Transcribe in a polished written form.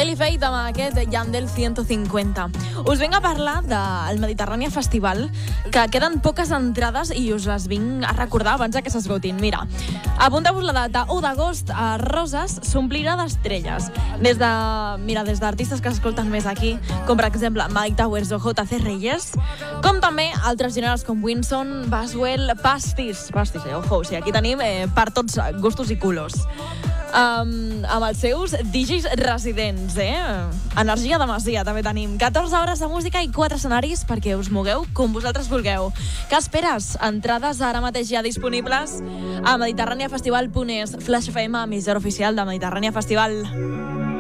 Daily Fate amb aquest Yandel 150. Us vinc a parlar del Mediterrània Festival, que queden poques entrades i us les vinc a recordar abans que s'esgotin. Mira, apunteu-vos la data 1 d'agost a Roses s'omplirà d'estrelles. Des d'artistes que s'escolten més aquí, com per exemple Mike Towers o JC Reyes, com també altres gèneres com Winson, Baswell, Pastis, ojo, sí, aquí tenim per tots gustos i colors. Amb els seus DJs residents, Energia de Masia també tenim. 14 hores de música i 4 escenaris perquè us mogueu com vosaltres vulgueu. Què esperes? Entrades ara mateix ja disponibles a mediterraneafestival.es. Flash FM, emissora oficial de Mediterrània Festival.